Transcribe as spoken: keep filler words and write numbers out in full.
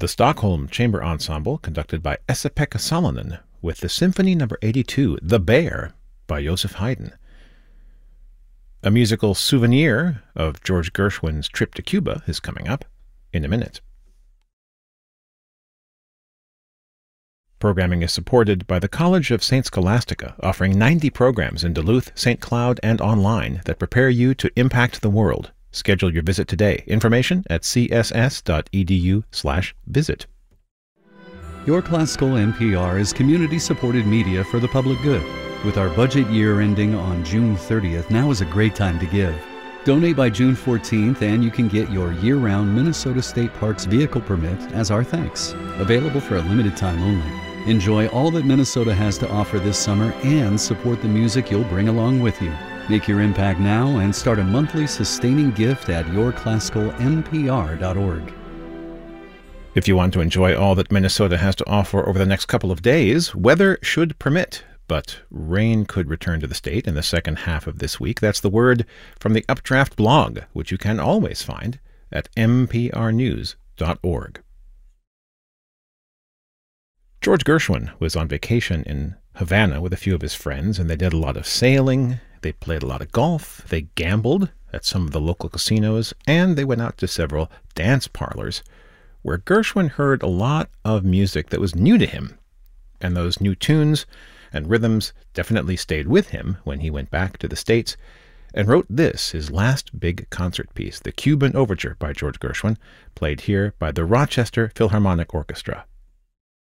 The Stockholm Chamber Ensemble, conducted by Esa-Pekka Salonen, with the Symphony Number eighty-two, The Bear, by Joseph Haydn. A musical souvenir of George Gershwin's trip to Cuba is coming up in a minute. Programming is supported by the College of Saint Scholastica, offering ninety programs in Duluth, Saint Cloud, and online that prepare you to impact the world. Schedule your visit today. Information at c s s dot e d u slash visit. Your Classical N P R is community-supported media for the public good. With our budget year ending on June thirtieth, now is a great time to give. Donate by June fourteenth and you can get your year-round Minnesota State Parks vehicle permit as our thanks. Available for a limited time only. Enjoy all that Minnesota has to offer this summer and support the music you'll bring along with you. Make your impact now and start a monthly sustaining gift at your classical n p r dot org. If you want to enjoy all that Minnesota has to offer over the next couple of days, weather should permit, but rain could return to the state in the second half of this week. That's the word from the Updraft blog, which you can always find at m p r news dot org. George Gershwin was on vacation in Havana with a few of his friends, and they did a lot of sailing, they played a lot of golf, they gambled at some of the local casinos, and they went out to several dance parlors, where Gershwin heard a lot of music that was new to him. And those new tunes and rhythms definitely stayed with him when he went back to the States and wrote this, his last big concert piece, the Cuban Overture by George Gershwin, played here by the Rochester Philharmonic Orchestra.